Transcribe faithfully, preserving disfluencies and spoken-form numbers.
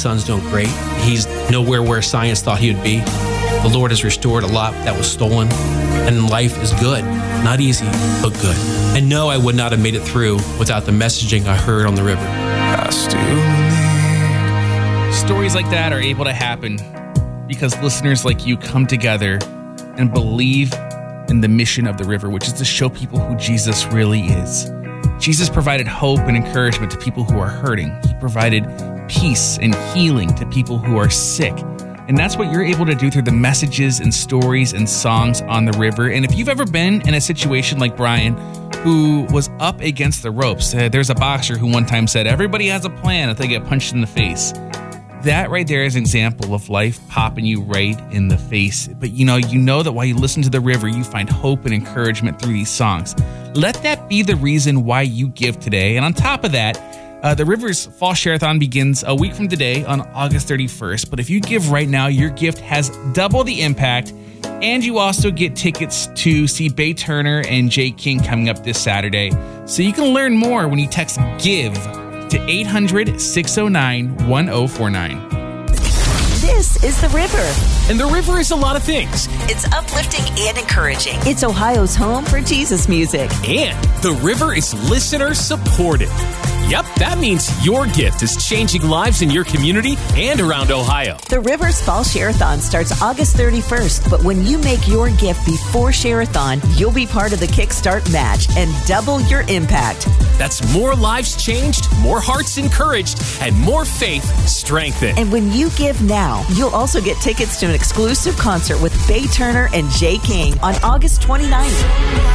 son's doing great. He's nowhere where science thought he would be. The Lord has restored a lot that was stolen, and life is good. Not easy, but good. And no, I would not have made it through without the messaging I heard on the river. I still need. Stories like that are able to happen because listeners like you come together and believe in the mission of the river, which is to show people who Jesus really is. Jesus provided hope and encouragement to people who are hurting. He provided peace and healing to people who are sick. And that's what you're able to do through the messages and stories and songs on the river. And if you've ever been in a situation like Brian, who was up against the ropes, uh, there's a boxer who one time said, everybody has a plan if they get punched in the face. That right there is an example of life popping you right in the face. But you know, you know that while you listen to the river, you find hope and encouragement through these songs. Let that be the reason why you give today. And on top of that, uh, the River's Fall Share-a-thon begins a week from today on August thirty-first. But if you give right now, your gift has double the impact. And you also get tickets to see Bay Turner and Jay King coming up this Saturday. So you can learn more when you text GIVE to eight hundred, six oh nine, one oh four nine. This is The River. And The River is a lot of things. It's uplifting and encouraging. It's Ohio's home for Jesus music. And The River is listener supported. Yep, that means your gift is changing lives in your community and around Ohio. The River's Fall Share-a-thon starts August thirty-first, but when you make your gift before Share-a-thon, you'll be part of the Kickstart match and double your impact. That's more lives changed, more hearts encouraged, and more faith strengthened. And when you give now, you'll also get tickets to an exclusive concert with Bay Turner and Jay King on August twenty-ninth.